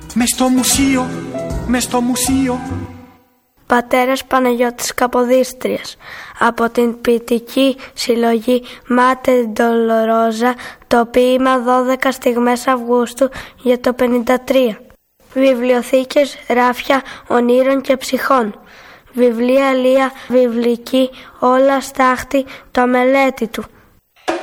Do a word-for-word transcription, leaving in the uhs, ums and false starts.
Μες στο μουσείο, μες στο μουσείο. Πατέρας Παναγιώτης Καποδίστριας, από την ποιητική συλλογή Μάτε Ντολορόζα, το ποίημα δώδεκα στιγμές Αυγούστου για το πενήντα τρία. Βιβλιοθήκες, ράφια ονείρων και ψυχών. Βιβλία, λία, βιβλική, όλα στάχτη, το μελέτη του.